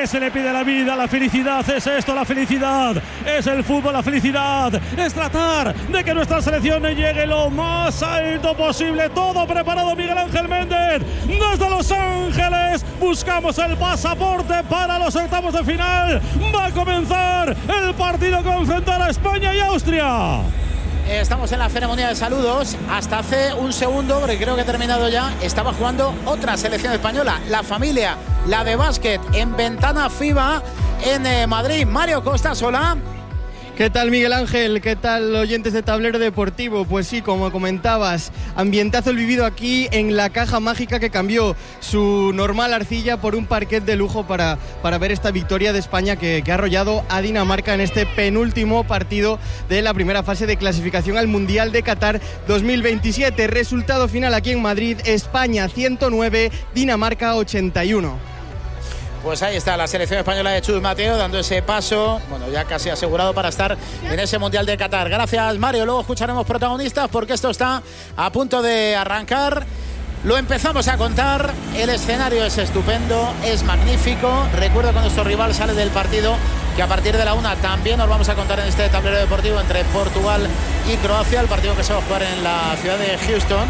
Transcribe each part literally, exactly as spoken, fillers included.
¿Qué se le pide a la vida? La felicidad es esto, la felicidad es el fútbol, la felicidad es tratar de que nuestra selección llegue lo más alto posible. Todo preparado, Miguel Ángel Méndez, desde Los Ángeles. Buscamos el pasaporte para los octavos de final. Va a comenzar el partido con enfrentar a España y Austria. Estamos en la ceremonia de saludos. Hasta hace un segundo, porque creo que ha terminado ya, estaba jugando otra selección española, la familia, la de básquet, en Ventana FIBA en eh, Madrid. Mario Costas, hola. ¿Qué tal, Miguel Ángel? ¿Qué tal, oyentes de Tablero Deportivo? Pues sí, como comentabas, ambientazo el vivido aquí en la caja mágica que cambió su normal arcilla por un parquet de lujo para, para ver esta victoria de España que, que ha arrollado a Dinamarca en este penúltimo partido de la primera fase de clasificación al Mundial de Qatar dos mil veintisiete. Resultado final aquí en Madrid: España ciento nueve, Dinamarca ochenta y uno. Pues ahí está la selección española de Chus Mateo dando ese paso, bueno, ya casi asegurado para estar en ese Mundial de Qatar. Gracias, Mario. Luego escucharemos protagonistas porque esto está a punto de arrancar. Lo empezamos a contar. El escenario es estupendo, es magnífico. Recuerdo que nuestro rival sale del partido, que a partir de la una también nos vamos a contar en este tablero deportivo entre Portugal y Croacia, el partido que se va a jugar en la ciudad de Houston.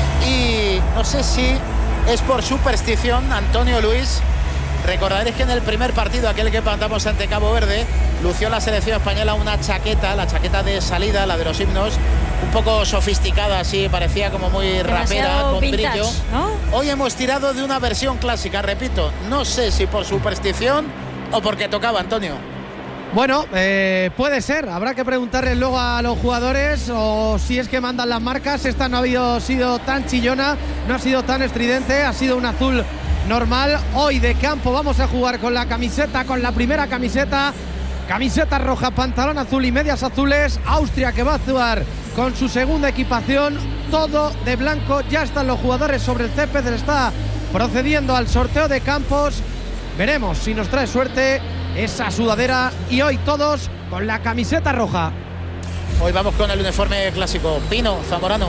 Y no sé si es por superstición, Antonio Luis. Recordaréis que en el primer partido, aquel que plantamos ante Cabo Verde, lució la selección española una chaqueta, la chaqueta de salida, la de los himnos, un poco sofisticada, así, parecía como muy demasiado rapera, con vintage, brillo. ¿no? Hoy hemos tirado de una versión clásica, repito, no sé si por superstición o porque tocaba, Antonio. Bueno, eh, puede ser, habrá que preguntarles luego a los jugadores o si es que mandan las marcas. Esta no ha habido, sido tan chillona, no ha sido tan estridente, ha sido un azul normal. Hoy de campo vamos a jugar con la camiseta, con la primera camiseta, camiseta roja, pantalón azul y medias azules. Austria, que va a actuar con su segunda equipación, todo de blanco. Ya están los jugadores sobre el césped, se está procediendo al sorteo de campos. Veremos si nos trae suerte esa sudadera, y hoy todos con la camiseta roja. Hoy vamos con el uniforme clásico. Pino Zamorano,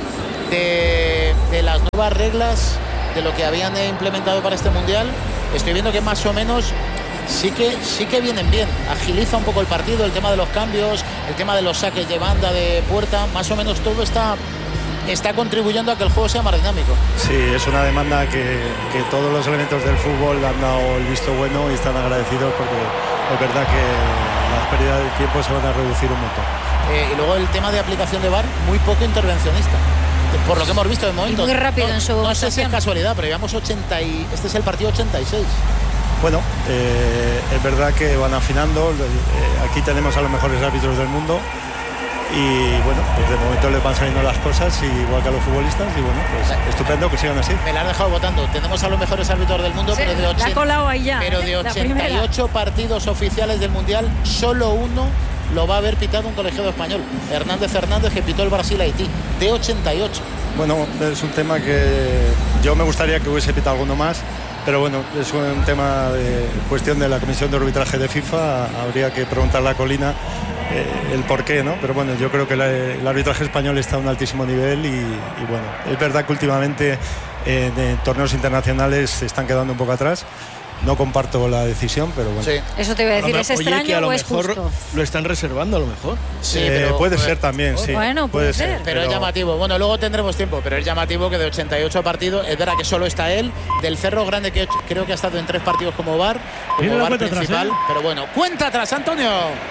de, de las nuevas reglas de lo que habían implementado para este mundial, estoy viendo que más o menos sí que, sí que vienen bien. Agiliza un poco el partido, el tema de los cambios, el tema de los saques de banda, de puerta, más o menos todo está, está contribuyendo a que el juego sea más dinámico. Sí, es una demanda que, que todos los elementos del fútbol han dado el visto bueno y están agradecidos, porque es verdad que las pérdidas de tiempo se van a reducir un montón. Eh, y luego el tema de aplicación de V A R, muy poco intervencionista. Por lo que hemos visto de momento. Y muy rápido no, en su no sé si es casualidad, pero llevamos ochenta y... Este es el partido ochenta y seis. Bueno, eh, es verdad que van afinando. Eh, aquí tenemos a los mejores árbitros del mundo. Y bueno, pues de momento les van saliendo las cosas, igual que a los futbolistas. Y bueno, pues sí, estupendo que sigan así. Me la han dejado votando. Tenemos a los mejores árbitros del mundo, sí, pero de, ochenta, la ha colado ahí ya, pero de ochenta y ocho partidos oficiales del Mundial, solo uno lo va a haber pitado un colegiado español. Hernández Hernández, que pitó el Brasil-Haití, de ochenta y ocho. Bueno, es un tema que yo me gustaría que hubiese pitado alguno más, pero bueno, es un tema de cuestión de la Comisión de Arbitraje de FIFA. Habría que preguntarle a Colina eh, el por qué, ¿no? Pero bueno, yo creo que la, el arbitraje español está a un altísimo nivel y, y bueno, es verdad que últimamente eh, en torneos internacionales se están quedando un poco atrás. No comparto la decisión, pero bueno. Sí. Eso te iba a decir, a lo, ¿es oye, extraño que a lo o es mejor justo? Lo están reservando a lo mejor. Sí, eh, pero puede ser también, sí. Bueno, puede, puede ser. Pero, pero es llamativo. Bueno, luego tendremos tiempo, pero es llamativo que de ochenta y ocho partidos, es verdad que solo está él, del Cerro Grande, que creo que ha estado en tres partidos como V A R, como V A R principal, atrás, ¿eh? Pero bueno, cuenta atrás, Antonio.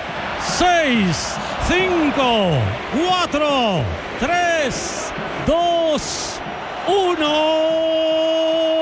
seis, cinco, cuatro, tres, dos, uno.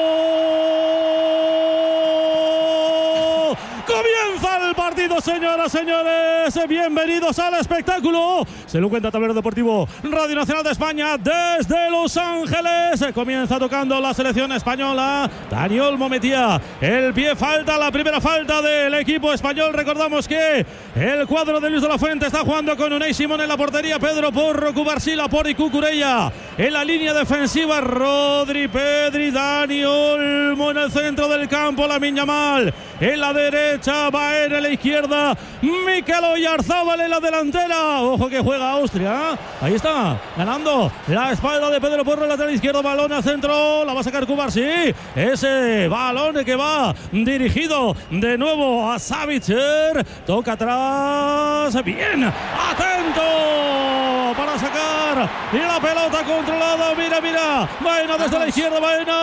Comienza el partido, señoras, señores. Bienvenidos al espectáculo. Se lo cuenta Tablero Deportivo, Radio Nacional de España, desde Los Ángeles. Comienza tocando la selección española. Dani Olmo metía el pie, falta, la primera falta del equipo español. Recordamos que el cuadro de Luis de la Fuente está jugando con Unai Simón en la portería, Pedro Porro, Cubarsí, Laporte y Cucurella en la línea defensiva. Rodri, Pedri, Dani Olmo en el centro del campo. Lamine Yamal en la derecha, Baena en la izquierda, Mikel Oyarzabal en la delantera. Ojo que juega Austria, ¿eh? Ahí está, ganando la espalda de Pedro Porro, lateral izquierdo, balón al centro, la va a sacar Cubarsí. Ese balón que va dirigido de nuevo a Savitzer, toca atrás, bien, atento para sacar la pelota controlada. Mira, mira, Baena desde la izquierda,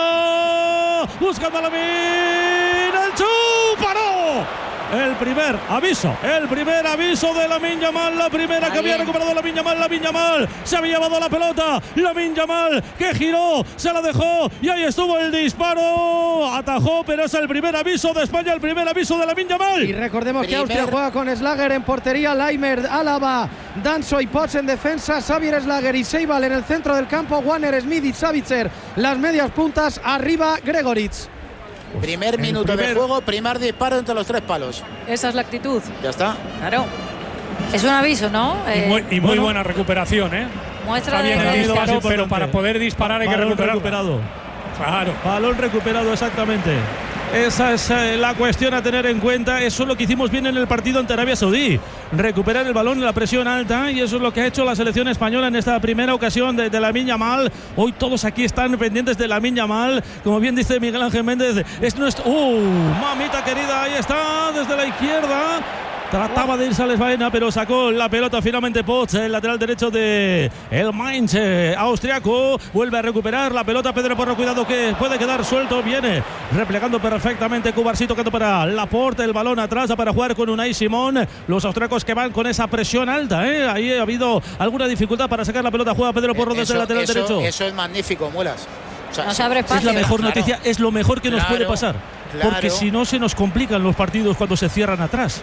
Baena buscando a Lamine, el chum, paró. El primer aviso, el primer aviso de Lamine Yamal, la primera Ahí. que había recuperado Lamine Yamal, Lamine Yamal se había llevado la pelota, Lamine Yamal que giró, se la dejó y ahí estuvo el disparo, atajó, pero es el primer aviso de España, el primer aviso de Lamine Yamal. Y recordemos primer. que Austria juega con Schlager en portería, Laimer, Álava, Danso y Potts en defensa, Xavier Schlager y Seibal en el centro del campo, Warner, Smith y Savitzer las medias puntas, arriba Gregoritsch. Primer minuto primer. de juego, primer disparo entre los tres palos. Esa es la actitud. Ya está. Claro. Es un aviso, ¿no? Y muy, y muy bueno, buena recuperación, ¿eh? Muestra Está bien de el disparo, pero para poder disparar hay que recuperarlo. recuperado. Claro. Balón recuperado, exactamente. Esa es eh, la cuestión a tener en cuenta. Eso es lo que hicimos bien en el partido ante Arabia Saudí. Recuperar el balón en la presión alta, y eso es lo que ha hecho la selección española en esta primera ocasión de, de Lamine Yamal. Hoy todos aquí están pendientes de Lamine Yamal. Como bien dice Miguel Ángel Méndez, es nuestro... ¡Uh! Mamita querida, ahí está, desde la izquierda. Trataba de irse a Baena, pero sacó la pelota finalmente Potts, el lateral derecho de el Mainz eh, austriaco. Vuelve a recuperar la pelota Pedro Porro, cuidado que puede quedar suelto. Viene replegando perfectamente Cubarsí, tocando para Laporte, el balón atrás para jugar con Unai Simón. Los austriacos que van con esa presión alta, ¿eh? Ahí ha habido alguna dificultad para sacar la pelota. Juega Pedro Porro desde eso, el lateral eso, derecho. Eso es magnífico, Muelas. O sea, no se abre espacio. Es la mejor claro. noticia, es lo mejor que claro, nos puede pasar. Claro. Porque si no se nos complican los partidos cuando se cierran atrás.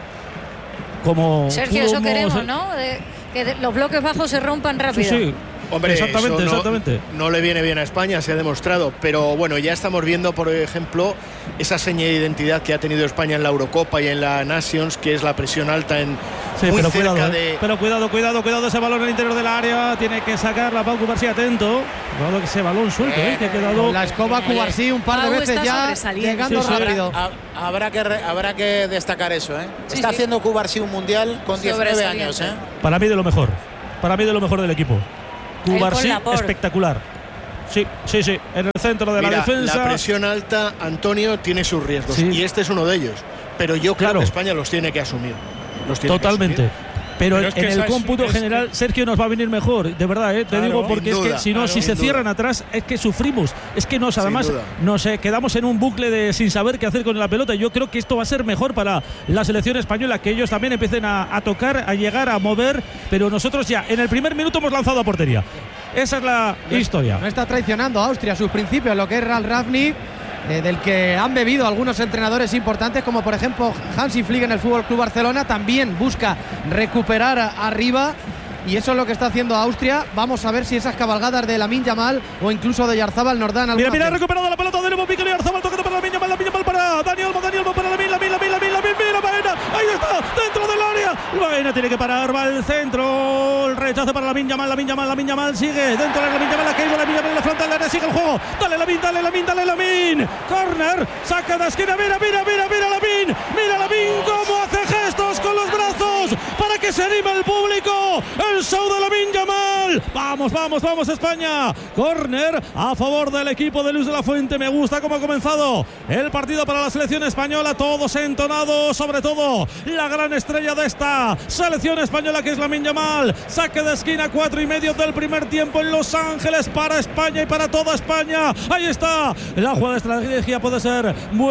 Como Sergio, eso como, queremos, o sea, ¿no? De, que de, los bloques bajos se rompan rápido. Sí, sí. Hombre, exactamente, eso no, exactamente. No le viene bien a España, se ha demostrado. Pero bueno, ya estamos viendo, por ejemplo, esa seña de identidad que ha tenido España en la Eurocopa y en la Nations, que es la presión alta en sí, muy pero cerca cuidado, de. ¿eh? Pero cuidado, cuidado, cuidado ese balón en el interior del área. Tiene que sacarla Pau Cubarsí, atento. Cuidado que ese balón suelto, ¿eh? Que ha quedado. La escoba Cubarsí un par de Pau veces está ya sobresaliendo. llegando Sí, sí. rápido. Habrá, habrá, que re, habrá que destacar eso, ¿eh? Sí, Está sí. haciendo Cubarsí un mundial con diecinueve años, ¿eh? Para mí de lo mejor. Para mí de lo mejor del equipo. Cubarsí, Laporte. espectacular. Sí, sí, sí. En el centro de Mira, la defensa. la presión alta, Antonio, tiene sus riesgos. Sí. Y este es uno de ellos. Pero yo creo Claro. que España los tiene que asumir. Los tiene Totalmente. que asumir. Pero, Pero en, es que en el esa es- cómputo es general, que- Sergio, nos va a venir mejor. De verdad, ¿eh? te Claro, digo, porque sin es que duda, si no, claro, si sin se cierran duda. atrás, es que sufrimos. Es que nos, Sin además, duda. nos eh, quedamos en un bucle de sin saber qué hacer con la pelota. Yo creo que esto va a ser mejor para la selección española, que ellos también empiecen a, a tocar, a llegar, a mover. Pero nosotros ya, en el primer minuto, hemos lanzado a portería. Esa es la historia. No está traicionando a Austria sus principios, lo que es Ralf Rangnick, eh, del que han bebido algunos entrenadores importantes, como por ejemplo Hansi Flick en el Fútbol Club Barcelona. También busca recuperar a- arriba. Y eso es lo que está haciendo Austria. Vamos a ver si esas cabalgadas de Lamine Yamal o incluso de Oyarzabal nos dan Mira, alguna mira, ha opción. recuperado la pelota de nuevo Mikel Oyarzabal, tocando para Lamine Yamal, Lamine Yamal para Dani Olmo, Dani Olmo para Lamine, Lamine, Lamine, Lamine, Lamine, mira, Baena, ahí está, dentro del área. Baena tiene que parar, va al centro, el rechazo para Lamine Yamal, Lamine Yamal, Lamine Yamal sigue, dentro de Lamine Yamal, ha caído Lamine Yamal en la frontal del área, sigue el juego, dale Lamine, dale Lamine, dale Lamine, corner, saca de esquina, mira, mira, mira, mira Lamine, mira Lamine cómo hace gestos con los brazos para que se anime el público, el show de Lamine Yamal. Vamos, vamos, vamos España. Corner a favor del equipo de Luis de la Fuente. Me gusta cómo ha comenzado el partido para la selección española. Todos entonados, sobre todo la gran estrella de esta selección española, que es Lamine Yamal. Saque de esquina, cuatro y medio del primer tiempo en Los Ángeles para España y para toda España. Ahí está. La jugada de estrategia puede ser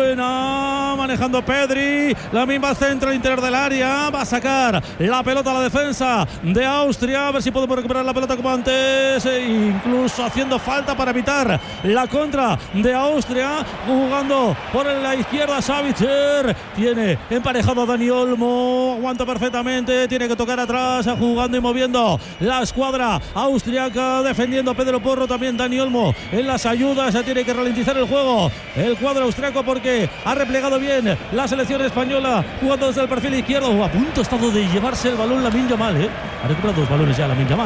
buena. Manejando Pedri. Lamine va al centro, al interior del área. Va a sacar la pelota a la defensa de Austria. A ver si podemos recuperar la pelota como antes. E incluso haciendo falta para evitar la contra de Austria. Jugando por la izquierda Savitzer. Tiene emparejado a Dani Olmo. Aguanta perfectamente. Tiene que tocar atrás. Jugando y moviendo la escuadra austriaca. Defendiendo Pedro Porro. También Dani Olmo en las ayudas. Se tiene que ralentizar el juego el cuadro austriaco, porque ha replegado bien la selección española. Jugando desde el perfil izquierdo. A punto ha estado de llevarse el balón Lamine Yamal, ¿eh? Ha recuperado dos balones ya Lamine Yamal, ¿eh? Y además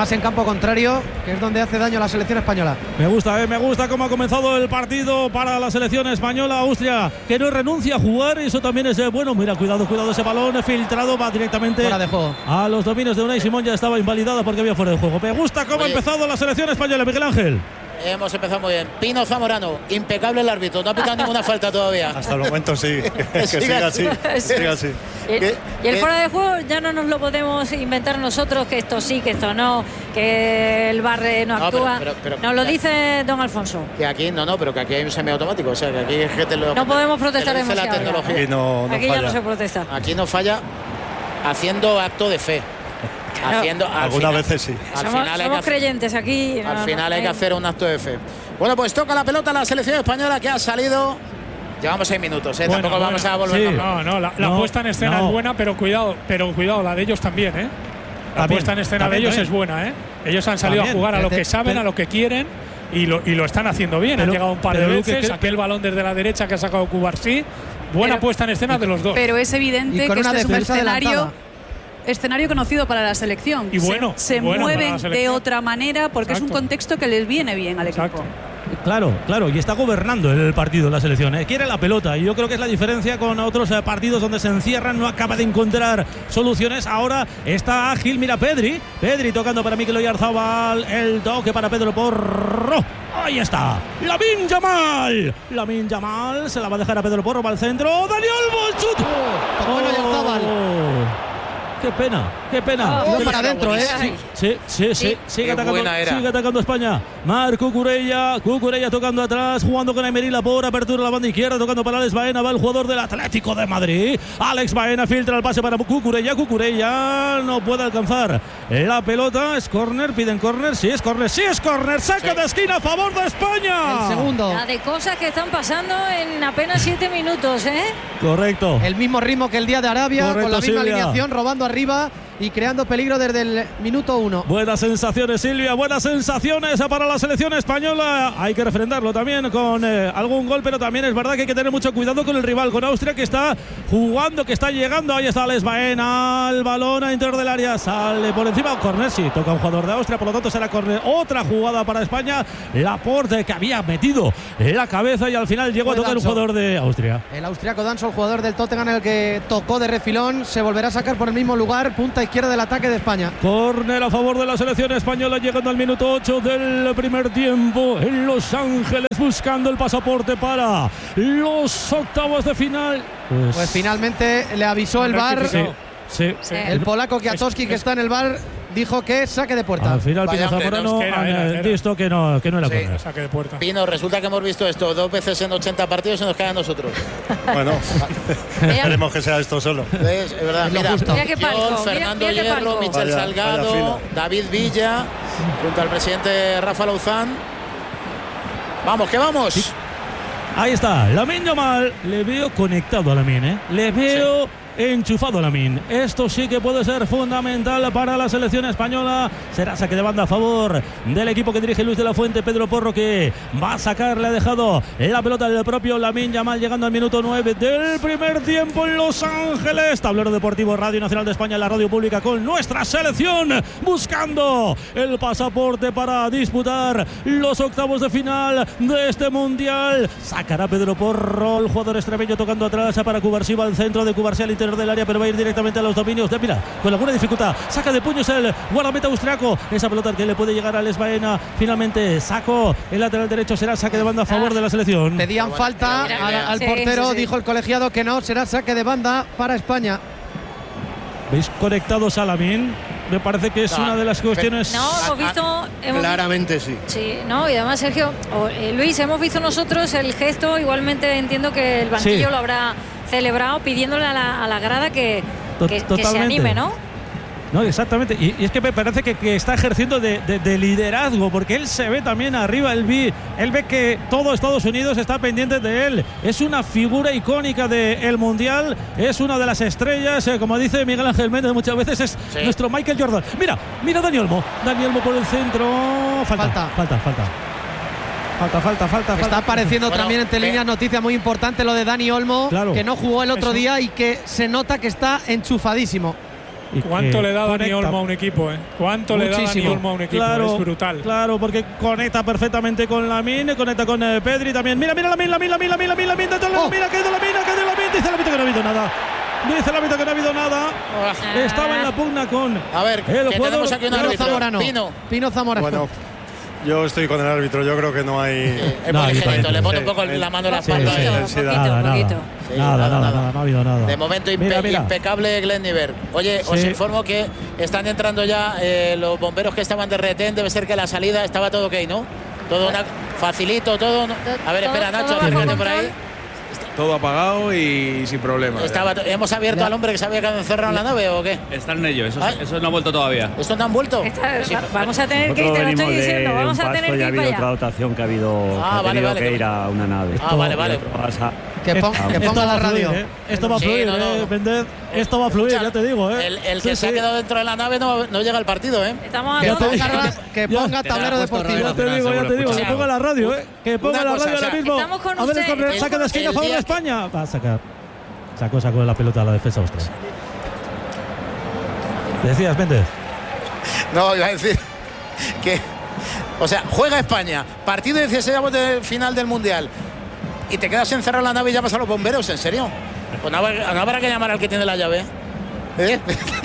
más en campo contrario, que es donde hace daño la selección española. Me gusta, eh, me gusta cómo ha comenzado el partido para la selección española. Austria, que no renuncia a jugar, y eso también es eh, bueno. Mira, cuidado, cuidado, ese balón filtrado va directamente fuera de juego. A los dominios de Unai Simón. Ya estaba invalidada porque había fuera de juego. Me gusta cómo Oye. ha empezado la selección española, Miguel Ángel. Hemos empezado muy bien. Pino Zamorano, impecable el árbitro, no ha pitado ninguna falta todavía. Hasta el momento sí, que siga así, que siga así. Y, y el fuera de juego ya no nos lo podemos inventar nosotros, que esto sí, que esto no, que el V A R no, no actúa. Pero, pero, pero, nos lo dice don Alfonso. Que aquí no, no, pero que aquí hay un semiautomático, o sea, que aquí es que te lo, no podemos protestar te lo demasiado. La tecnología. Aquí, no, no aquí falla. ya no se protesta. Aquí no falla haciendo acto de fe. Claro. Haciendo, Algunas final, veces sí. Al somos final hay somos que, creyentes aquí. Al no, final no, hay que hacer un acto de fe. Bueno, pues toca la pelota a la selección española, que ha salido. Llevamos seis minutos, ¿eh? Bueno, Tampoco bueno, vamos a volver. Sí. No, no, la, la no, puesta en escena no. es buena, pero cuidado, pero cuidado, la de ellos también, ¿eh? La también, puesta en escena también, de ellos también. es buena, ¿eh? Ellos han salido también. a jugar a lo Pero, que saben, pero, a lo que quieren. Y lo, y lo están haciendo bien. Pero, Han llegado un par de pero, veces. que, Aquel balón desde la derecha que ha sacado Cubarsí. Buena pero, puesta en escena de los dos. Pero es evidente que este es un escenario, adelantada. escenario conocido para la selección. Y bueno, se se bueno mueven de otra manera porque Exacto. es un contexto que les viene bien al Exacto. equipo. Claro, claro, y está gobernando el partido la selección, ¿eh? Quiere la pelota, y yo creo que es la diferencia con otros eh, partidos donde se encierran, no acaba de encontrar soluciones. Ahora está ágil, mira Pedri, Pedri tocando para Mikel Oyarzabal, el toque para Pedro Porro. Ahí está, Lamine Yamal, Lamine Yamal se la va a dejar a Pedro Porro, va al centro, Dani Olmo, el chut. Tocó en Oyarzabal. Qué pena, qué pena. Oh, para adentro, ¿eh? Sí, sí, sí, sí. Sigue, atacando, sigue atacando España. Marc Cucurella, Cucurella tocando atrás, jugando con Emery por apertura a la banda izquierda, tocando para Alex Baena, va el jugador del Atlético de Madrid. Alex Baena filtra el pase para Cucurella, Cucurella no puede alcanzar la pelota. Es córner, piden córner, sí es córner, sí es córner, saca sí. de esquina a favor de España. El segundo. La de cosas que están pasando en apenas siete minutos, ¿eh? Correcto. El mismo ritmo que el día de Arabia, Correcto, con la misma Silvia. alineación, robando arriba y creando peligro desde el minuto uno. Buenas sensaciones, Silvia, buenas sensaciones para la selección española. Hay que refrendarlo también con eh, algún gol, pero también es verdad que hay que tener mucho cuidado con el rival, con Austria, que está jugando, que está llegando. Ahí está Alex Baena, el balón a interior del área, sale por encima, córner, sí, toca un jugador de Austria, por lo tanto será córner. Otra jugada para España, Laporte, que había metido la cabeza y al final llegó Fue a tocar Danso. un jugador de Austria. El austriaco Danso, el jugador del Tottenham, el que tocó de refilón, se volverá a sacar por el mismo lugar, punta izquierda del ataque de España. Córner a favor de la selección española, llegando al minuto ocho del primer tiempo en Los Ángeles, buscando el pasaporte para los octavos de final. Pues, pues finalmente le avisó el V A R. Sí, sí, sí. El polaco Kwiatkowski, que está en el V A R, dijo que saque de puerta. Al final Pino Zamorano han visto que no, que no era sí. saque de puerta. Pino, resulta que hemos visto esto dos veces en ochenta partidos y nos queda a nosotros. Bueno, esperemos que sea esto solo. Es, es verdad, es mira, mira qué palco, John, Fernando mira, mira Hierro, Michel vaya, Salgado, vaya David Villa, junto al presidente Rafa Lauzán. Vamos, que vamos. Sí. Ahí está, Lamine Yamal. Le veo conectado a Lamine, ¿eh? Le veo... Sí. enchufado Lamine. Esto sí que puede ser fundamental para la selección española. Será saque de banda a favor del equipo que dirige Luis de la Fuente. Pedro Porro, que va a sacar, le ha dejado la pelota del propio Lamine Yamal, llegando al minuto nueve del primer tiempo en Los Ángeles. Tablero Deportivo, Radio Nacional de España, la radio pública, con nuestra selección buscando el pasaporte para disputar los octavos de final de este mundial. Sacará Pedro Porro, el jugador extremeño, tocando atrás para Cubarsí, va al centro de Cubarsí al interior del área, pero va a ir directamente a los dominios de, mira, con alguna dificultad, saca de puños el guardameta austriaco, esa pelota que le puede llegar a Alex Baena, finalmente sacó el lateral derecho, será saque de banda a favor de la selección. Pedían falta mira, mira, al, mira. al portero, sí, sí, sí. Dijo el colegiado que no, será saque de banda para España. ¿Veis conectados a Lamine? Me parece que es no, una de las cuestiones. No, hemos visto. Hemos claramente sí. Sí, no, y además, Sergio, o, eh, Luis, hemos visto nosotros el gesto. Igualmente entiendo que el banquillo sí. lo habrá celebrado, pidiéndole a la, a la grada que, que, que se anime, ¿no? No, exactamente. Y, y es que me parece que, que está ejerciendo de, de, de liderazgo, porque él se ve también arriba. Él ve, él ve que todo Estados Unidos está pendiente de él. Es una figura icónica del Mundial. Es una de las estrellas. Eh, como dice Miguel Ángel Méndez muchas veces, es sí. nuestro Michael Jordan. Mira, mira Dani Olmo. Dani Olmo por el centro. Falta, falta, falta. falta. Falta, falta, falta. Está apareciendo bueno, también entre líneas noticia muy importante lo de Dani Olmo, claro. que no jugó el otro Eso. día y que se nota que está enchufadísimo. ¿Cuánto le da Dani Olmo a un equipo? ¿eh? ¿Cuánto Muchísimo. le da Dani Olmo a un equipo? Claro, es brutal. Claro, porque conecta perfectamente con Lamine, conecta con eh, Pedri también. Mira, mira Lamine, Lamine, Lamine, Lamine, Lamine, Lamine, Lamine, oh. mira, que de Lamine, que de Lamine, dice Lamine que no ha habido nada. Dice el árbitro que no ha habido nada. Ah. Estaba en la pugna con a ver, el que jugador aquí un árbitro. Zamorano. Pino. Pino Zamorano. Bueno, yo estoy con el árbitro, yo creo que no hay. Eh, es no, muy ligerito, le pone un poco la mano en la espalda. Sí, sí, sí, nada, nada, sí, nada, nada, nada, nada, no ha habido nada. De momento impe mira, mira. impecable Glenn Niver. Oye, sí. os informo que están entrando ya eh, los bomberos que estaban de retén. Debe ser que la salida estaba todo ok, ¿no? Todo una, facilito, todo. ¿no? A ver, espera, Nacho, acércate por ahí. Todo apagado y sin problemas. Estaba, ¿Hemos abierto ya. al hombre que se había quedado encerrado en la nave o qué? Están en ello, eso, eso no ha vuelto todavía. ¿Estos no han vuelto? Esta, sí. Vamos a tener que ir, te lo estoy diciendo, vamos a tener que ir ya ha habido para otra dotación que ha habido ah, que, vale, ha vale, que que ir a una nave. Ah, vale, vale. Que, pon, que ponga la radio. Fluir, ¿eh? Esto va a fluir, sí, no, no. Eh, Vended. Esto va a fluir, ya te digo. ¿eh? El, el que sí, se sí. ha quedado dentro de la nave no, no llega al partido, ¿eh? Estamos que, a ponga, que ponga tablero deportivo. Ya te digo, ya te digo. Que ponga la radio, ¿eh? Que ponga la radio ahora mismo. A ver, el corner saque de esquina a favor de España. Va a sacar. Sacó, sacó la pelota a la defensa austral. ¿Decías, Méndez? No, iba a decir que, o sea, juega España, partido dieciséis de final del Mundial, y te quedas encerrado en la nave y llamas a los bomberos, ¿en serio? Pues no habrá, no habrá que llamar al que tiene la llave. ¿Eh?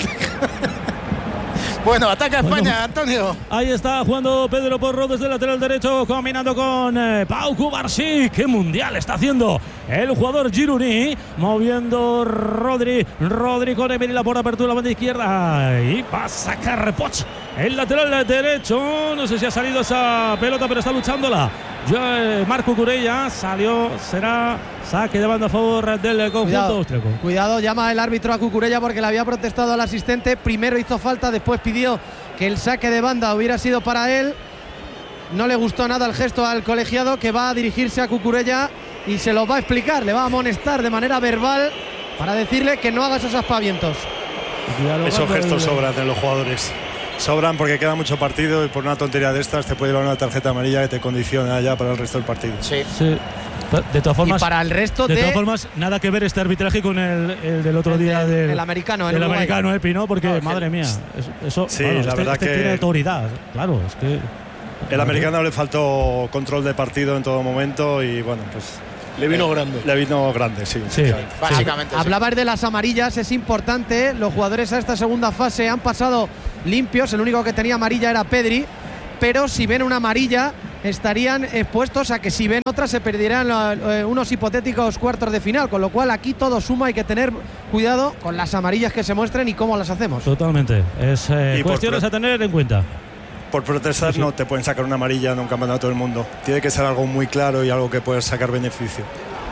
Bueno, ataca España, bueno, Antonio. Ahí está jugando Pedro Porro desde el lateral derecho, combinando con eh, Pau Cubarsí. ¡Qué mundial está haciendo el jugador Giroud! Moviendo Rodri. Rodri con Emery por apertura, la banda izquierda. Y va a sacar Poch, el lateral derecho. No sé si ha salido esa pelota, pero está luchándola. Ya, eh, Marco Cucurella salió, será saque de banda a favor del conjunto cuidado, austriaco. Cuidado, llama el árbitro a Cucurella porque le había protestado al asistente. Primero hizo falta, después pidió que el saque de banda hubiera sido para él. No le gustó nada el gesto al colegiado, que va a dirigirse a Cucurella y se lo va a explicar, le va a amonestar de manera verbal para decirle que no haga esos aspavientos. Esos gestos sobran de los jugadores. Sobran porque queda mucho partido y por una tontería de estas te puede llevar una tarjeta amarilla que te condiciona ya para el resto del partido. Sí. sí. De todas formas, y para el resto de, de todas formas, nada que ver este arbitraje con el, el del otro el, día el, del el americano, el del Uruguay. americano, eh, Pino, porque no, madre mía, eso, sí, bueno, la este, verdad este que tiene autoridad, claro, es que el americano le faltó control de partido en todo momento y bueno, pues le vino grande. Le vino grande, sí. sí. Básicamente. Sí. Hablabas de las amarillas, es importante. Los jugadores a esta segunda fase han pasado limpios. El único que tenía amarilla era Pedri. Pero si ven una amarilla, estarían expuestos a que si ven otra se perderían eh, unos hipotéticos cuartos de final. Con lo cual aquí todo suma, hay que tener cuidado con las amarillas que se muestren y cómo las hacemos. Totalmente. Es eh, cuestiones a tener en cuenta. Por protestar sí, sí. no te pueden sacar una amarilla en un campeonato del mundo. Tiene que ser algo muy claro y algo que puedas sacar beneficio.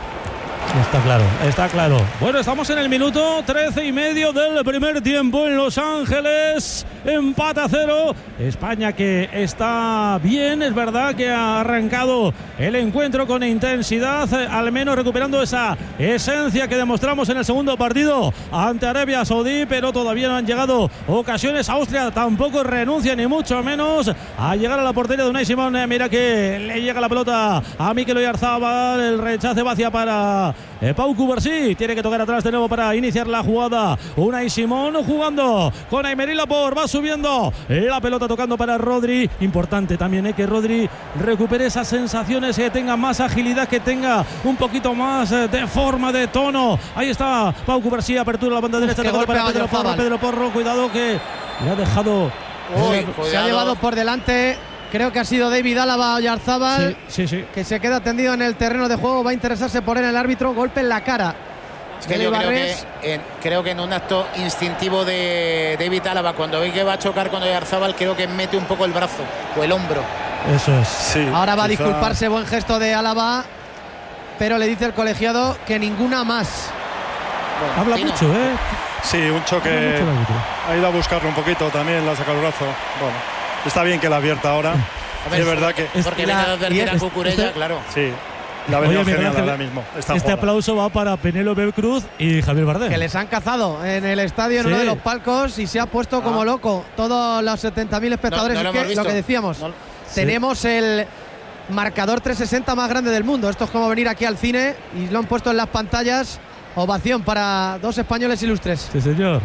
Está claro, está claro. Bueno, estamos en el minuto trece y medio del primer tiempo en Los Ángeles. Empate a cero. España que está bien, es verdad que ha arrancado el encuentro con intensidad, al menos recuperando esa esencia que demostramos en el segundo partido ante Arabia Saudí, pero todavía no han llegado ocasiones. Austria tampoco renuncia ni mucho menos a llegar a la portería de Unai Simón. Mira que le llega la pelota a Mikel Oyarzabal, el rechace va hacia para Eh, Pau Cubarsí, tiene que tocar atrás de nuevo para iniciar la jugada. Unai Simón jugando con Aymeric Laporte, va subiendo la pelota tocando para Rodri. Importante también eh, que Rodri recupere esas sensaciones, que tenga más agilidad, que tenga un poquito más eh, de forma, de tono. Ahí está Pau Cubarsí, apertura la banda derecha para Pedro Porro, Pedro Porro, cuidado que le ha dejado. Uy, se ha llevado por delante. Creo que ha sido David Álava Oyarzabal, sí, sí, sí. que se queda tendido en el terreno de juego. Va a interesarse por él el árbitro. Golpe en la cara. Es que yo creo que, en, creo que en un acto instintivo de David Álava, cuando ve que va a chocar con Oyarzabal, creo que mete un poco el brazo o el hombro. Eso es. Sí, ahora va quizá... a disculparse, buen gesto de Álava, pero le dice el colegiado que ninguna más. Bueno, habla Tino. mucho, ¿eh? Sí, un choque. Ha ido a buscarlo un poquito también, le ha sacado el brazo. Bueno. Está bien que la abierta ahora. Ver, es verdad que. Porque viene a advertir a Cucurella, este, claro. Sí. La ha venido genial ahora mismo. Este jugada. Aplauso va para Penélope Cruz y Javier Bardem. Que les han cazado en el estadio, en sí. uno de los palcos, y se ha puesto ah. como loco. Todos los setenta mil espectadores. No, no es lo, que, lo que decíamos. No. Tenemos sí. el marcador trescientos sesenta más grande del mundo. Esto es como venir aquí al cine y lo han puesto en las pantallas. Ovación para dos españoles ilustres. Sí, señor.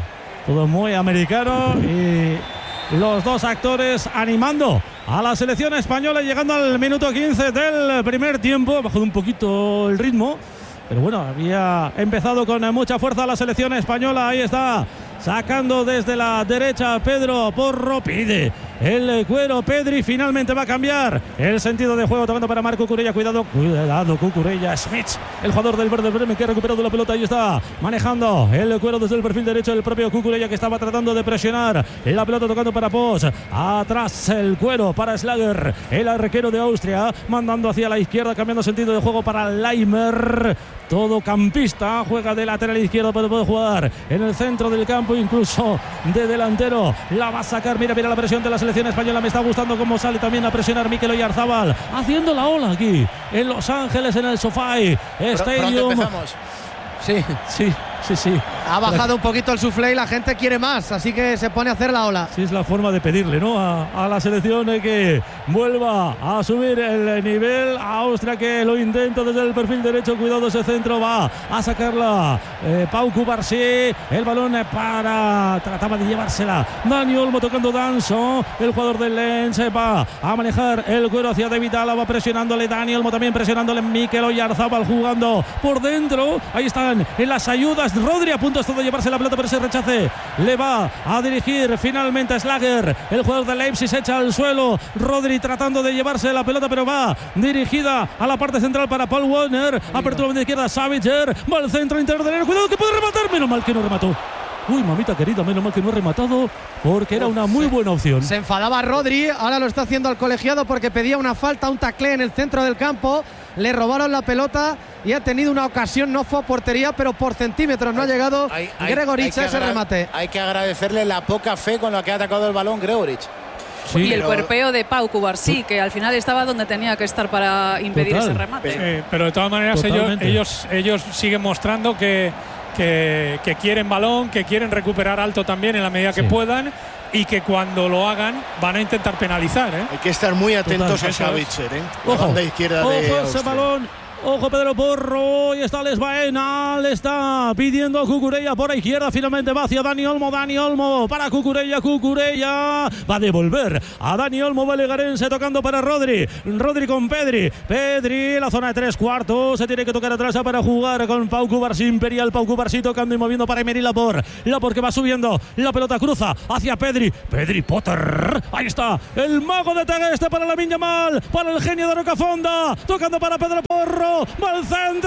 todo muy americano, y los dos actores animando a la selección española, llegando al minuto quince del primer tiempo. Ha bajado un poquito el ritmo, pero bueno, había empezado con mucha fuerza la selección española. Ahí está, sacando desde la derecha Pedro Porro, pide el cuero Pedri, finalmente va a cambiar el sentido de juego, tocando para Marc Cucurella, cuidado, cuidado Cucurella, Smith, el jugador del Werder Bremen, que ha recuperado la pelota. Ahí está, manejando el cuero desde el perfil derecho, el propio Cucurella, que estaba tratando de presionar la pelota, tocando para Posch, atrás el cuero para Schlager, el arquero de Austria, mandando hacia la izquierda, cambiando sentido de juego para Leimer, todo campista, juega de lateral izquierdo, pero puede jugar en el centro del campo, incluso de delantero, la va a sacar. Mira, mira la presión de la selección española, me está gustando cómo sale también a presionar Mikel Oyarzabal, haciendo la ola aquí en Los Ángeles, en el SoFi Stadium. Pronto empezamos. Sí, sí, sí, sí. Ha bajado un poquito el suflé y la gente quiere más, así que se pone a hacer la ola. Sí, es la forma de pedirle, ¿no? A, a la selección eh, que vuelva a subir el nivel. A Austria, que lo intenta desde el perfil derecho, cuidado ese centro, va a sacarla eh, Pau Cubarsí, el balón eh, para, trataba de llevársela Dani Olmo, tocando Danso, el jugador del Lens, eh, va a manejar el cuero hacia David Alaba, presionándole Dani Olmo, también presionándole Mikel Oyarzabal, jugando por dentro. Ahí están en las ayudas, Rodri a punto de llevarse la pelota, pero ese rechace le va a dirigir finalmente a Schlager, el jugador de Leipzig, se echa al suelo. Rodri tratando de llevarse la pelota, pero va dirigida a la parte central para Paul Werner, apertura de izquierda, Savitzer, va al centro interior del área, cuidado que puede rematar, menos mal que no remató. Uy, mamita querida, menos mal que no ha rematado, porque era una muy buena opción. Se enfadaba Rodri, ahora lo está haciendo al colegiado porque pedía una falta, un taclé en el centro del campo. Le robaron la pelota y ha tenido una ocasión, no fue a portería, pero por centímetros no ha llegado Gregoritsch a ese remate. Hay que agradecerle la poca fe con la que ha atacado el balón Gregoritsch. Sí, y el cuerpeo de Pau Cubarsí, que al final estaba donde tenía que estar para impedir Total. ese remate. Eh, pero de todas maneras ellos, ellos, ellos siguen mostrando que, que, que quieren balón, que quieren recuperar alto también en la medida que sí. puedan, y que cuando lo hagan van a intentar penalizar, ¿eh? Hay que estar muy atentos Total, a Savitzer, ¿eh? La banda izquierda ojo de ese Austria. balón. Ojo Pedro Porro, y está Les Baena, le está pidiendo a Cucurella por la izquierda, finalmente va hacia Dani Olmo, Dani Olmo para Cucurella, Cucurella va a devolver a Dani Olmo, Balegarense, tocando para Rodri, Rodri con Pedri, Pedri, la zona de tres cuartos, se tiene que tocar atrás para jugar con Pau Cubarsí, Imperial, Pau Cubarsí tocando y moviendo para Emery Laporte, Laporte que va subiendo, la pelota cruza hacia Pedri, Pedri Potter, ahí está, el mago de Tegueste para Lamine Yamal, para el genio de Rocafonda, tocando para Pedro Porro, va al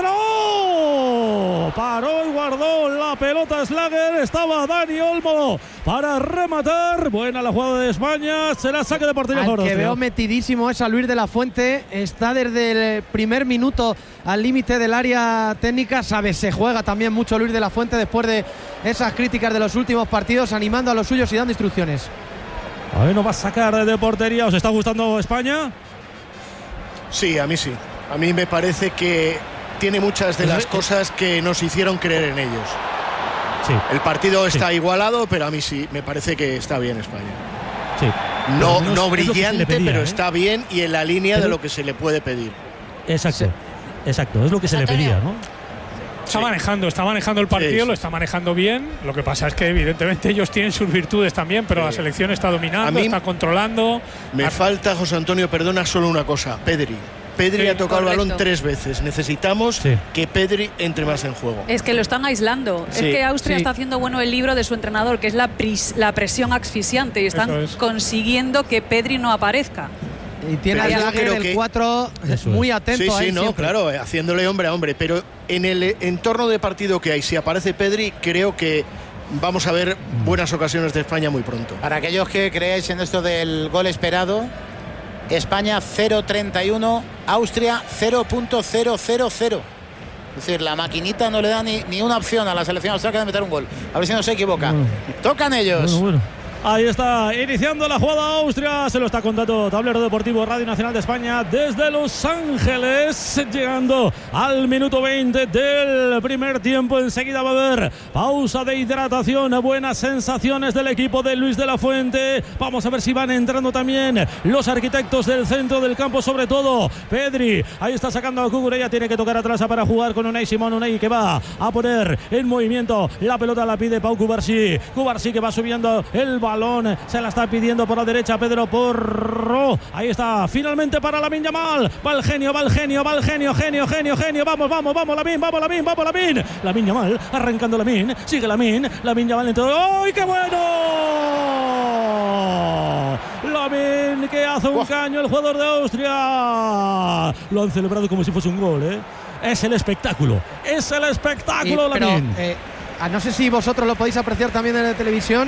centro, paró y guardó la pelota Schlager, estaba Dani Olmo para rematar, buena la jugada de España, será saque de portería. Al que veo metidísimo es a Luis de la Fuente, está desde el primer minuto al límite del área técnica, sabe, se juega también mucho Luis de la Fuente después de esas críticas de los últimos partidos, animando a los suyos y dando instrucciones. A ver, ¿no va a sacar de portería? ¿Os está gustando España? Sí, a mí sí. A mí me parece que tiene muchas de las cosas que nos hicieron creer en ellos. Sí. El partido está sí. igualado, pero a mí sí, me parece que está bien España. Sí. No, no, no es brillante, pedía, pero ¿eh? está bien y en la línea pero, de lo que se le puede pedir. Exacto, sí. exacto, es lo que se Antonio. le pedía, ¿no? Está Sí. manejando, está manejando el partido, sí. lo está manejando bien. Lo que pasa es que evidentemente ellos tienen sus virtudes también, pero sí. la selección está dominando, está controlando. Me a... falta, José Antonio, perdona, solo una cosa, Pedri. Pedri sí, ha tocado correcto. el balón tres veces. Necesitamos sí. que Pedri entre más en juego. Es que lo están aislando. Sí. Es que Austria sí. está haciendo bueno el libro de su entrenador, que es la, pris, la presión asfixiante, y están es. consiguiendo que Pedri no aparezca. Y tiene a Schlager el cuatro muy atento sí, a él sí, no, siempre. claro, haciéndole hombre a hombre. Pero en el entorno de partido que hay, si aparece Pedri, creo que vamos a ver buenas ocasiones de España muy pronto. Para aquellos que creáis en esto del gol esperado, España cero treinta y uno, Austria cero punto cero cero cero. Es decir, la maquinita no le da ni, ni una opción a la selección austriaca de meter un gol. A ver si no se equivoca. Bueno. Tocan ellos. Bueno, bueno. Ahí está, iniciando la jugada Austria. Se lo está contando Tablero Deportivo Radio Nacional de España desde Los Ángeles. Llegando al minuto veinte del primer tiempo. Enseguida va a haber pausa de hidratación. Buenas sensaciones del equipo de Luis de la Fuente. Vamos a ver si van entrando también los arquitectos del centro del campo, sobre todo Pedri. Ahí está sacando a Cucurella. Tiene que tocar atrás para jugar con Unai Simón. Unai que va a poner en movimiento la pelota, la pide Pau Cubarsí. Cubarsí que va subiendo el balón, se la está pidiendo por la derecha Pedro Porro. Ahí está, finalmente para Lamine Yamal. Va el genio, va el genio, va el genio, genio, genio, genio. Vamos, vamos, vamos, Lamine, vamos, Lamine, vamos, Lamine. Lamine Yamal, arrancando Lamine, sigue Lamine, Lamine Yamal en todo. ¡Ay, qué bueno! Lamine que hace un caño el jugador de Austria. Lo han celebrado como si fuese un gol, ¿eh? Es el espectáculo, es el espectáculo, Lamine. Eh, no sé si vosotros lo podéis apreciar también en la televisión.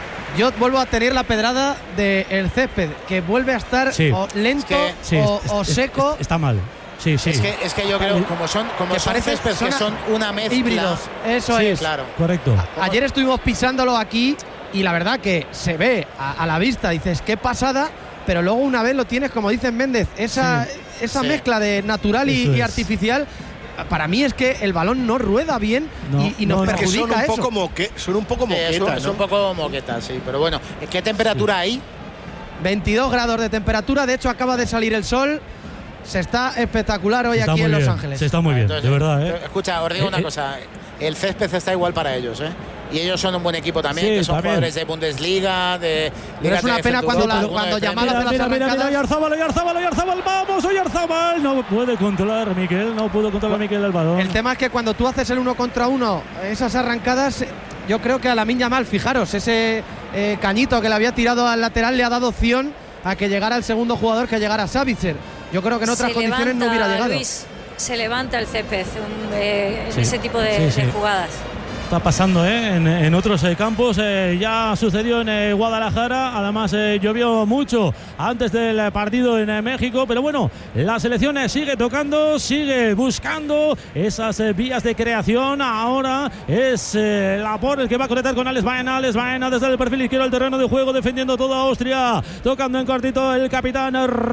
Yo vuelvo a tener la pedrada del césped, que vuelve a estar sí. o lento es que, sí, o, es, o es, seco. Es, está mal. Sí, sí. Es que, es que yo creo como son como que son céspedes que son una mezcla. Híbridos. Eso sí, es. Claro. Correcto. A, ayer estuvimos pisándolo aquí y la verdad que se ve a, a la vista, dices, qué pasada, pero luego una vez lo tienes, como dice Méndez, esa, sí. esa sí. mezcla de natural y, y artificial. Para mí es que el balón no rueda bien no, y, y nos no, perjudica son un eso. Poco moque, son un poco moquetas, sí, es, un, ¿no? es un poco moquetas, sí. Pero bueno, ¿qué temperatura sí. hay? veintidós grados de temperatura. De hecho, acaba de salir el sol. Se está espectacular hoy aquí en Los bien. Ángeles. Se está muy bien, Entonces, de verdad, ¿eh? Escucha, os digo eh, una eh. cosa. El césped está igual para ellos, ¿eh? Y ellos son un buen equipo también, sí, que son también. jugadores de Bundesliga, de Pero es una pena cuando, la, cuando Yamal hace las mira, arrancadas. Mira, mira, Oyarzabal, Oyarzabal, Oyarzabal, vamos, Oyarzabal. No puede controlar Miquel, no pudo controlar Miquel el balón. El tema es que cuando tú haces el uno contra uno, esas arrancadas, yo creo que a Lamine Yamal, fijaros, ese eh, cañito que le había tirado al lateral le ha dado opción a que llegara el segundo jugador, que llegara Savitzer. Yo creo que en otras se condiciones levanta, no hubiera llegado. Luis, se levanta el césped un, eh, en sí. ese tipo de, sí, sí. de jugadas. Está pasando ¿eh? en, en otros eh, campos, eh, ya sucedió en eh, Guadalajara, además eh, llovió mucho antes del partido en eh, México, pero bueno, la selección eh, sigue tocando, sigue buscando esas eh, vías de creación. Ahora es eh, Laporte el que va a conectar con Alex Baena, Alex Baena desde el perfil izquierdo del terreno de juego, defendiendo toda Austria, tocando en cortito el capitán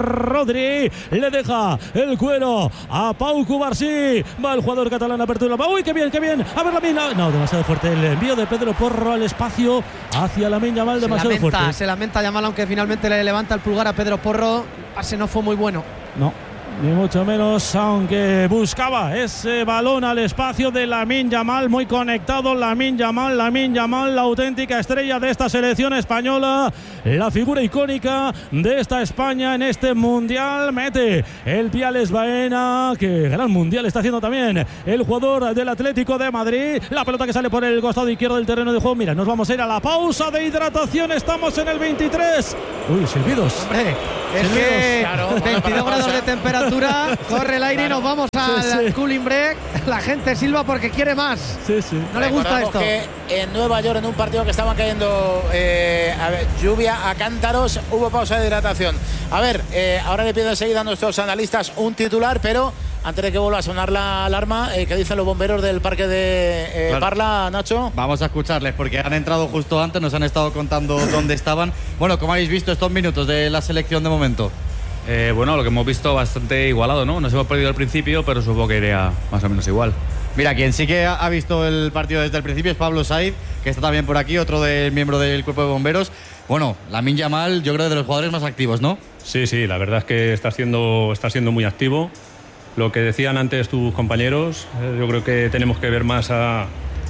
Rodri, le deja el cuero a Pau Cubarsí, va el jugador catalán a apertura, uy, qué bien, qué bien, a ver la mina, no, demasiado fuerte el envío de Pedro Porro al espacio hacia Lamine Yamal, demasiado se lamenta, fuerte. Se lamenta Yamal, aunque finalmente le levanta el pulgar a Pedro Porro. El pase no fue muy bueno. No, ni mucho menos, aunque buscaba ese balón al espacio de Lamine Yamal, muy conectado Lamine Yamal, Lamine Yamal, la auténtica estrella de esta selección española, la figura icónica de esta España en este mundial. Mete el pie Alex Baena, que gran mundial está haciendo también el jugador del Atlético de Madrid. La pelota que sale por el costado izquierdo del terreno de juego. Mira, nos vamos a ir a la pausa de hidratación, estamos en el veintitrés. Uy, silbidos. Hombre, es silbidos. que claro, veintidós grados de temperatura, corre el aire claro. y nos vamos al sí, sí. cooling break. La gente silba porque quiere más. Sí, sí. No le gusta esto. Que en Nueva York, en un partido que estaban cayendo eh, a ver, lluvia a cántaros, hubo pausa de hidratación. A ver, eh, ahora le pido enseguida a nuestros analistas un titular, pero antes de que vuelva a sonar la alarma, eh, ¿qué dicen los bomberos del parque de eh, claro. Parla, Nacho? Vamos a escucharles porque han entrado justo antes, nos han estado contando dónde estaban. Bueno, ¿cómo habéis visto estos minutos de la selección de momento? Eh, bueno, lo que hemos visto bastante igualado, ¿no? Nos hemos perdido al principio, pero supongo que iría más o menos igual. Mira, quien sí que ha visto el partido desde el principio es Pablo Saiz, que está también por aquí, otro del miembro del cuerpo de bomberos. Bueno, Lamine Yamal, yo creo de los jugadores más activos, ¿no? Sí, sí, la verdad es que está siendo, está siendo muy activo. Lo que decían antes tus compañeros, eh, yo creo que tenemos que ver más a,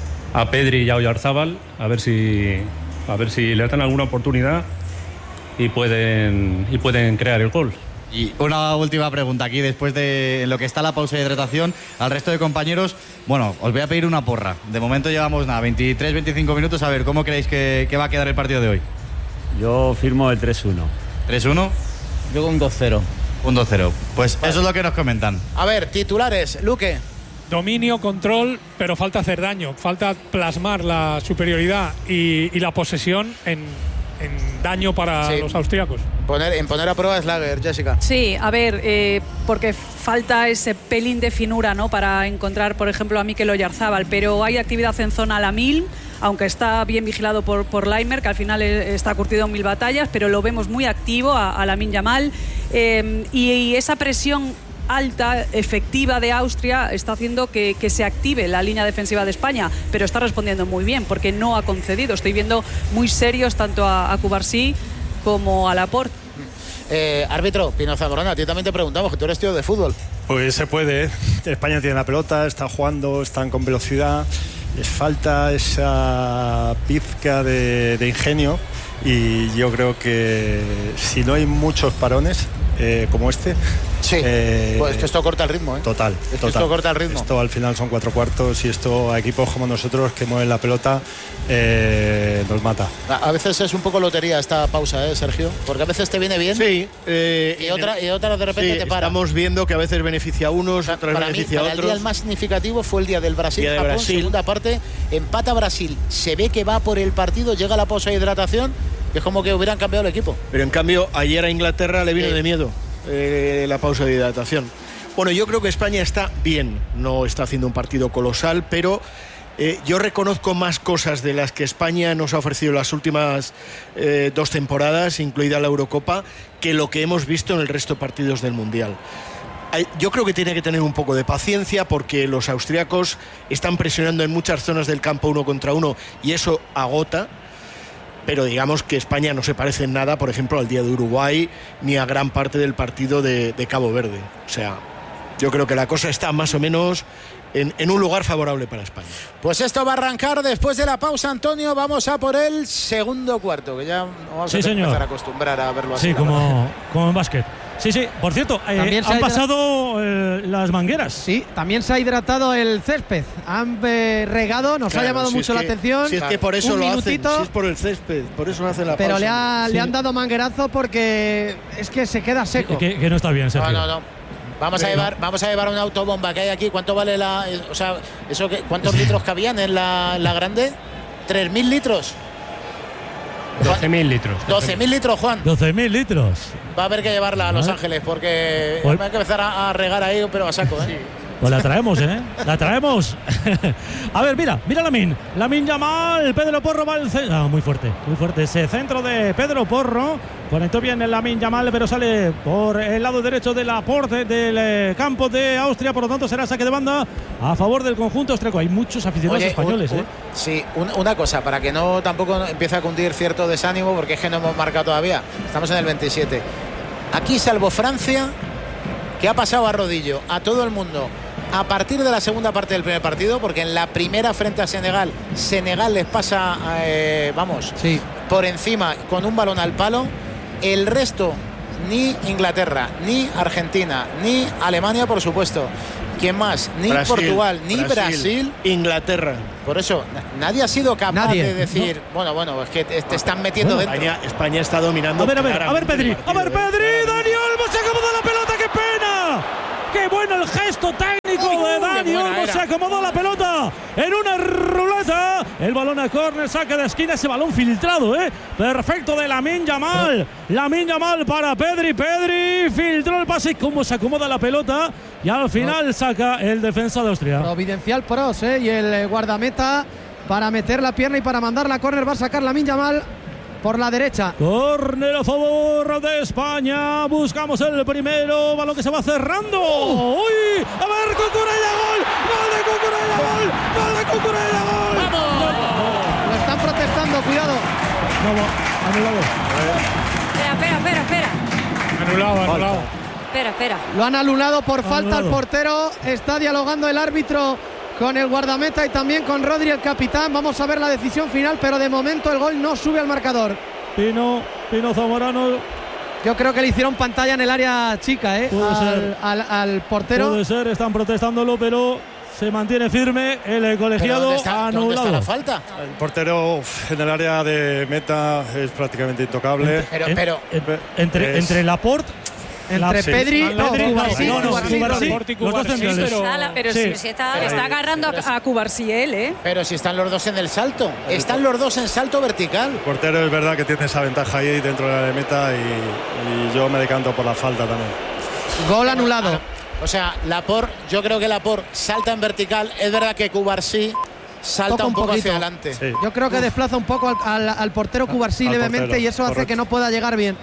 a Pedri y a Oyarzabal, a ver si, a ver si le dan alguna oportunidad y pueden, y pueden crear el gol. Y una última pregunta aquí, después de en lo que está la pausa de hidratación, al resto de compañeros, bueno, os voy a pedir una porra. De momento llevamos nada, veintitrés, veinticinco minutos, a ver, ¿cómo creéis que, que va a quedar el partido de hoy? Yo firmo el tres uno. ¿tres uno? Yo con dos cero. Un dos cero. Pues vale. Eso es lo que nos comentan. A ver, titulares, Luque. Dominio, control, pero falta hacer daño. Falta plasmar la superioridad y, y la posesión en, en daño para sí. los austríacos. Poner, en poner a prueba Schlager, Jessica. Sí, a ver, eh, porque falta ese pelín de finura, ¿no? Para encontrar, por ejemplo, a Mikel Oyarzábal, pero hay actividad en zona a la mil, aunque está bien vigilado por, por Laimer, que al final está curtido en mil batallas, pero lo vemos muy activo a, a Lamine Yamal, eh, y, y esa presión alta, efectiva de Austria está haciendo que, que se active la línea defensiva de España, pero está respondiendo muy bien porque no ha concedido. Estoy viendo muy serios tanto a, a Cubarsí como a Laporte. Eh, árbitro, Pino Zamorano, a ti también te preguntamos, que tú eres tío de fútbol. Pues se puede, ¿eh? España tiene la pelota, está jugando, están con velocidad, les falta esa pizca de, de ingenio, y yo creo que si no hay muchos parones eh, como este, sí, eh, pues es que esto corta el ritmo, ¿eh? Total, es total. Esto corta el ritmo. Esto al final son cuatro cuartos, y esto a equipos como nosotros que mueven la pelota eh, nos mata. A veces es un poco lotería esta pausa, ¿eh, Sergio? Porque a veces te viene bien, sí, eh, y, otra, y otra de repente sí, te para. Estamos viendo que a veces beneficia a unos, otras para beneficia mí, a para otros. El día más significativo fue el día del Brasil-Japón, de Brasil. Segunda parte, empata Brasil, se ve que va por el partido, llega la pausa de hidratación, que es como que hubieran cambiado el equipo. Pero en cambio, ayer a Inglaterra le vino sí. de miedo eh, la pausa de hidratación. Bueno, yo creo que España está bien, no está haciendo un partido colosal, pero eh, yo reconozco más cosas de las que España nos ha ofrecido las últimas eh, dos temporadas, incluida la Eurocopa, que lo que hemos visto en el resto de partidos del Mundial. Yo creo que tiene que tener un poco de paciencia, porque los austriacos están presionando en muchas zonas del campo uno contra uno, y eso agota. Pero digamos que España no se parece en nada, por ejemplo, al día de Uruguay, ni a gran parte del partido de, de Cabo Verde. O sea, yo creo que la cosa está más o menos en, en un lugar favorable para España. Pues esto va a arrancar después de la pausa, Antonio. Vamos a por el segundo cuarto, que ya vamos sí, a señor. empezar a acostumbrar a verlo así. Sí, como, como en básquet. Sí, sí, por cierto, eh, han pasado eh, las mangueras. Sí, también se ha hidratado el césped. Han eh, regado, nos claro, ha llamado si mucho es la que, atención. Si es que por eso un lo minutito, hacen, si es por el césped, por eso no hacen la pero pausa. Pero le, ha, sí. le han dado manguerazo porque es que se queda seco. Sí, que, que no está bien, Sergio. No, no, no. Vamos a, llevar, vamos a llevar una autobomba que hay aquí. ¿Cuánto vale la...? O sea, eso que, ¿cuántos litros cabían en la, en la grande? ¿tres mil litros? doce mil litros. doce mil litros, Juan. doce mil litros. Va a haber que llevarla a Los Ángeles, porque pues, hay que empezar a, a regar ahí, pero a saco, ¿eh? Sí. Pues la traemos, ¿eh? La traemos. A ver, mira, mira Lamine. Lamine Yamal, Pedro Porro va al centro. Ah, muy fuerte, muy fuerte. Ese centro de Pedro Porro. Conectó bien el Lamine Yamal, pero sale por el lado derecho de Laporte del eh, campo de Austria. Por lo tanto, será saque de banda a favor del conjunto austríaco. Hay muchos aficionados Oye, españoles, un, ¿eh? Un, sí, un, una cosa, para que no tampoco empiece a cundir cierto desánimo, porque es que no hemos marcado todavía. Estamos en el veintisiete. Aquí, salvo Francia, que ha pasado a rodillo a todo el mundo a partir de la segunda parte del primer partido, porque en la primera frente a Senegal, Senegal les pasa, eh, vamos, sí. por encima con un balón al palo. El resto, ni Inglaterra, ni Argentina, ni Alemania, por supuesto. ¿Quién más? Ni Brasil, Portugal, ni Brasil, Brasil, Inglaterra. Por eso, nadie ha sido capaz nadie, de decir, ¿no? bueno, bueno, es que te, te están metiendo bueno, dentro. España, España está dominando. A ver, a ver, a ver, Pedri, a ver, Pedri, Dani Olmo se acomodó la pelota, qué pena. Qué bueno el gesto técnico Uy, de Dani Olmo, se acomodó la pelota en una ruleta. El balón a córner, saque de esquina, ese balón filtrado, ¿eh? Perfecto de Lamine Yamal. Lamine Yamal para Pedri, Pedri filtró el pase y cómo se acomoda la pelota. Y al final saca el defensa de Austria. Providencial Pros, ¿eh? Y el guardameta para meter la pierna y para mandar la córner va a sacar Lamine Yamal por la derecha. Córner a favor de España. Buscamos el primero. Balón que se va cerrando. ¡Uy! A ver, Cucurella, gol. ¡Gol de Cucurella, gol! ¡Gol de Cucurella, gol! ¡Vamos! No, no. Lo están protestando, cuidado. No, no, anulado. Espera, espera, espera, espera. Anulado, anulado. Espera, espera. Lo han anulado por falta Anulado. al portero. Está dialogando el árbitro con el guardameta y también con Rodri, el capitán. Vamos a ver la decisión final, pero de momento el gol no sube al marcador. Pino, Pino Zamorano. Yo creo que le hicieron pantalla en el área chica, ¿eh? Puede al, ser. Al, al portero. Puede ser, están protestándolo, pero se mantiene firme el colegiado. ¿Dónde está, anulado. ¿Dónde está la falta? El portero uf, en el área de meta es prácticamente intocable. Pero, pero En, entre, es, entre Laporte Entre sí. Pedri, no, Pedri, Cubarsí, no, no, Cubarsí, Cubarsí, Cubarsí, los dos centrales. Pero, pero Sí. si, si está, está agarrando a, a Cubarsí él, ¿eh? Pero si están los dos en el salto. Están los dos en salto vertical. El portero es verdad que tiene esa ventaja ahí dentro de la meta y, y yo me decanto por la falta también. Gol anulado. O sea, Laporte, yo creo que Laporte salta en vertical. Es verdad que Cubarsí salta Toca un un poco poquito. hacia adelante. Sí. Yo creo que desplaza un poco al, al- al portero Cubarsí Al levemente portero, y eso hace correcto. que no pueda llegar bien.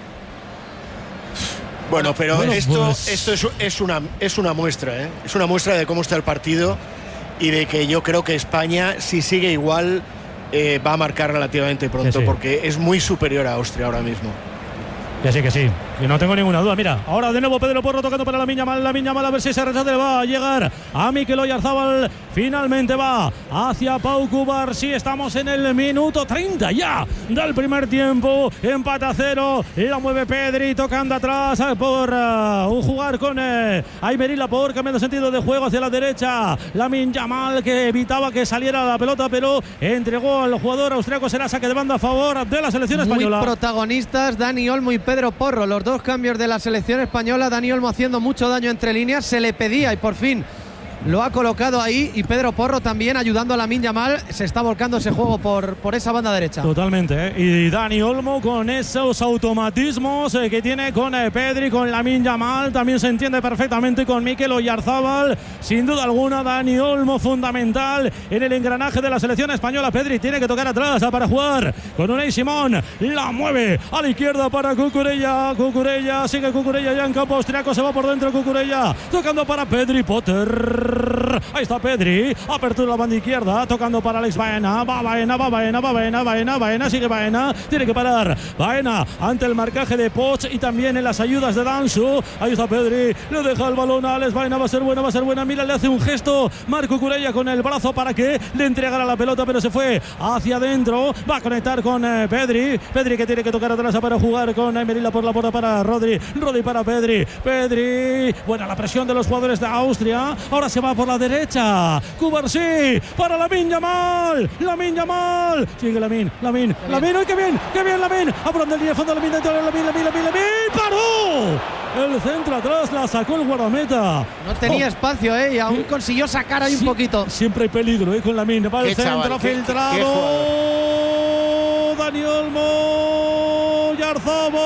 Bueno, pero Bueno, esto, pues- esto es, es, una, es una muestra, ¿eh? Es una muestra de cómo está el partido y de que yo creo que España, si sigue igual, eh, va a marcar relativamente pronto, Sí, sí. porque es muy superior a Austria ahora mismo. Que sí, que sí, que no tengo ninguna duda. Mira, ahora de nuevo Pedro Porro tocando para la Miña Mal, la Miña Mal a ver si ese rechace le va a llegar a Mikel Oyarzabal. Finalmente va hacia Pau Cubarsí. Estamos en el minuto treinta ya del primer tiempo. Empate a cero. Y la mueve Pedri tocando atrás por uh, un jugar con eh, Aymeric Laporte, cambiando sentido de juego hacia la derecha. La Miña Mal que evitaba que saliera la pelota, pero entregó al jugador austriaco. Será saque de banda a favor de la selección Muy española. protagonistas Dani Olmo y Pedro Porro, los dos cambios de la selección española. Dani Olmo haciendo mucho daño entre líneas, se le pedía y por fin lo ha colocado ahí, y Pedro Porro también ayudando a Lamine Yamal. Se está volcando ese juego por, por esa banda derecha. Totalmente, ¿eh? Y Dani Olmo con esos automatismos eh, que tiene con eh, Pedri, con Lamine Yamal, también se entiende perfectamente con Mikel Oyarzabal. Sin duda alguna, Dani Olmo fundamental en el engranaje de la selección española. Pedri tiene que tocar atrás ah, para jugar con Unai Simón. La mueve a la izquierda para Cucurella. Cucurella, sigue Cucurella ya en campo austriaco, se va por dentro Cucurella, tocando para Pedri Potter. Ahí está Pedri, apertura la banda izquierda, tocando para Alex Baena. Va Baena, va Baena, va Baena, Baena, Baena, sigue Baena, tiene que parar Baena ante el marcaje de Poch y también en las ayudas de Danso. Ahí está Pedri, le deja el balón a Alex Baena, va a ser buena, va a ser buena. Mira, le hace un gesto Marco Cucurella con el brazo para que le entregara la pelota, pero se fue hacia adentro. Va a conectar con eh, Pedri, Pedri que tiene que tocar atrás para jugar con Aymeric Laporte, la puerta para Rodri, Rodri para Pedri, Pedri, buena la presión de los jugadores de Austria. Ahora se va por la derecha, Cubarsí para Lamine Yamal, Lamine Yamal, sigue Lamine, Lamine, Lamine, ¡ay, qué bien, qué bien Lamine! A por el línea fondo, Lamine dentro, Lamine, Lamine, Lamine, Lamine, paró el centro atrás, la sacó el guardameta. No tenía Oh. espacio, ¿eh? Y aún consiguió sacar ahí Sí, un poquito. Siempre hay peligro, ¿eh? Con Lamine, va el Qué centro chaval, qué- filtrado. qué- qué Dani Olmo, Oyarzabal,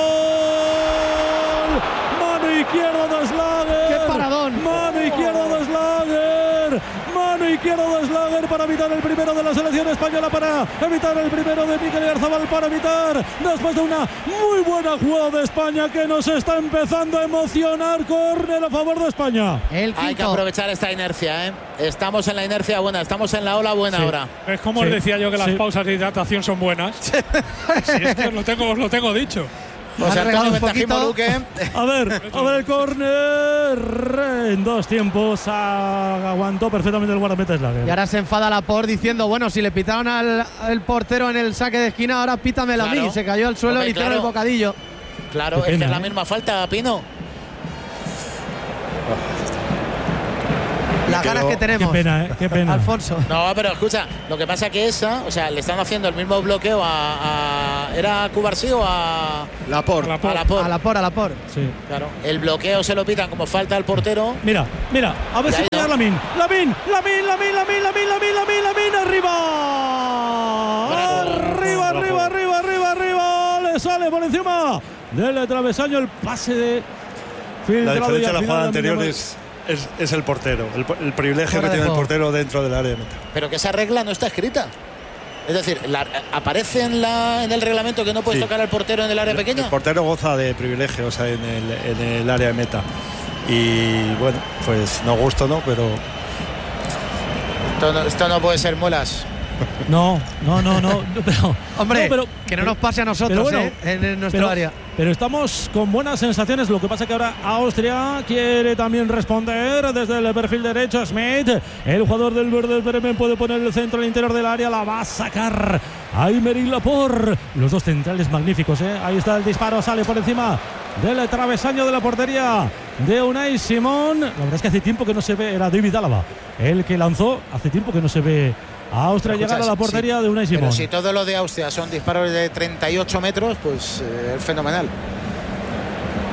mano izquierda de Slager. ¡Qué paradón! Mano izquierda de Slager. Mano izquierda de Slager para evitar el primero de la selección española, para evitar el primero de Mikel Oyarzabal, para evitar después de una muy buena jugada de España que nos está empezando a emocionar. Córner a favor de España. El Hay que quinto. aprovechar esta inercia, ¿eh? Estamos en la inercia buena, estamos en la ola buena Sí. ahora. Es como Sí, os decía yo que las sí. pausas de hidratación son buenas. Si es que os lo tengo, os lo tengo dicho. José Han regalado Antonio un Ventajimo poquito. Luque. A ver, a ver el córner. En dos tiempos ah, aguantó perfectamente el guardameta Slager. Y ahora se enfada Laporte diciendo, bueno, si le pitaron al, al portero en el saque de esquina, ahora pítamelo a mí. Claro. Se cayó al suelo Hombre, y hicieron claro. el bocadillo. Claro, Qué es que pena, es la ¿eh? misma falta, Pino. Las ganas que Qué tenemos. pena, ¿eh? Qué pena. Alfonso. No, pero escucha, lo que pasa que esa, o sea, le están haciendo el mismo bloqueo a. a ¿Era a Cubarsí o a. Laporte. A Laporte. A Laporte, a Laporte. Sí. Claro, el bloqueo se lo pitan como falta al portero. Mira, mira, a ver Ya, si ya. llega Lamine. Lamine, Lamine, Lamine, Lamine, Lamine, Lamine, Lamine, Lamine, arriba. Arriba, arriba, arriba, arriba, arriba. Le sale por encima del travesaño el pase de La filtrado. y diferencia al de la final jugada Lamine anterior Yamal. es, es, es el portero, el, el privilegio Fuera que de tiene el juego. portero dentro del área de meta. Pero que esa regla no está escrita. Es decir, la- aparece en, la, en el reglamento que no puedes Sí. tocar al portero en el área El, pequeña. el portero goza de privilegios en el, en el área de meta. Y bueno, pues no gusto, ¿no? Pero Esto no, esto no puede ser muelas. No, no, no, no. Pero, Hombre, no, pero- que no nos pase a nosotros, pero bueno, ¿eh? En, en nuestro pero, área. pero estamos con buenas sensaciones. Lo que pasa que ahora Austria quiere también responder desde el perfil derecho. Schmidt, el jugador del Werder Bremen, puede poner el centro al interior del área. La va a sacar Aymeric Laporte. Los dos centrales magníficos, ¿eh? Ahí está el disparo, sale por encima del travesaño de la portería de Unai Simón. La verdad es que hace tiempo que no se ve, era David Álava el que lanzó. Hace tiempo que no se ve a Austria llegar a la portería Sí, de Unai Simón. Pero si todo lo de Austria son disparos de treinta y ocho metros, pues eh, es fenomenal.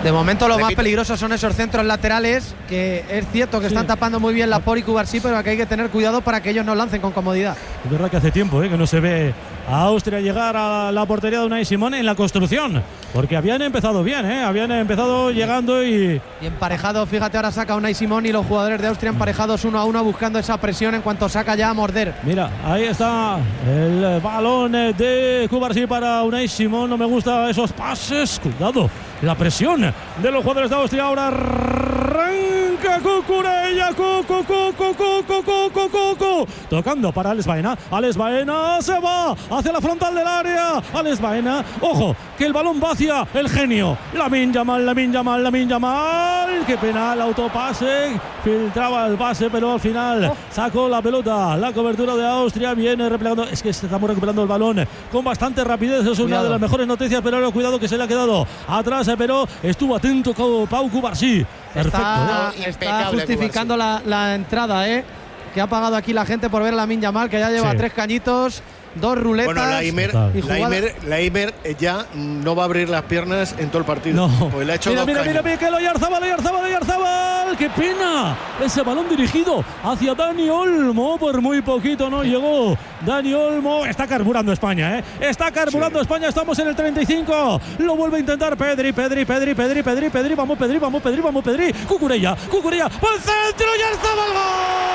De momento lo Repito. más peligroso son esos centros laterales, que es cierto que Sí. están tapando muy bien la Por y Cubarsí, pero que hay que tener cuidado para que ellos no lancen con comodidad. Es verdad que hace tiempo ¿eh? que no se ve a Austria llegar a la portería de Unai Simón en la construcción, porque habían empezado bien, ¿eh? habían empezado llegando y... Y emparejado, fíjate, ahora saca Unai Simón y los jugadores de Austria emparejados uno a uno buscando esa presión en cuanto saca ya a morder. Mira, ahí está el balón de Cubarsí para Unai Simón. No me gustan esos pases. Cuidado, la presión de los jugadores de Austria. Ahora arranca Cucurella. Cucu, cucu, cucu, cucu, cucu. Tocando para Alex Baena. Alex Baena se va hacia la frontal del área. Alex Baena, ojo, que el balón va hacia el genio. Lamine Yamal, Lamine Yamal, Lamine Yamal. Qué pena el autopase. Filtraba el pase, pero al final sacó la pelota. La cobertura de Austria viene replegando. Es que estamos recuperando el balón con bastante rapidez. Es una Cuidado. de las mejores noticias, pero ahora cuidado que se le ha quedado atrás, pero estuvo atento Pau Cubarsí. Perfecto. Está, ¿eh? está Impecable, justificando la, la entrada, ¿eh? Que ha pagado aquí la gente por ver a Lamine Yamal, que ya lleva Sí. tres cañitos, dos ruletas. Bueno, Laimer, y jugada- Laimer, Laimer ya no va a abrir las piernas en todo el partido. No. Pues le ha hecho Mira, dos mira, caños. mira, mira, que lo Oyarzabal, Oyarzabal, Oyarzabal. ¡Qué pena! Ese balón dirigido hacia Dani Olmo. Por muy poquito no llegó. Dani Olmo. Está carburando España, ¿eh? Está carburando Sí. España. Estamos en el treinta y cinco. Lo vuelve a intentar Pedri, Pedri, Pedri, Pedri, Pedri, Pedri. Vamos, Pedri, vamos, Pedri, vamos, Pedri. Cucurella, Cucurella. ¡Por el centro! ¡Oyarzabal! ¡Gol!